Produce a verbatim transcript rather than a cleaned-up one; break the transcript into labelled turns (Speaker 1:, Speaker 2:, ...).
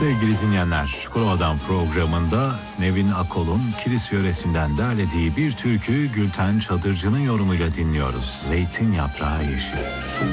Speaker 1: Sevgili dinleyenler, Çukurova'dan programında Nevin Akol'un Kilis yöresinden derlediği bir türkü Gülten Çadırcı'nın yorumuyla dinliyoruz. Zeytin yaprağı yeşil.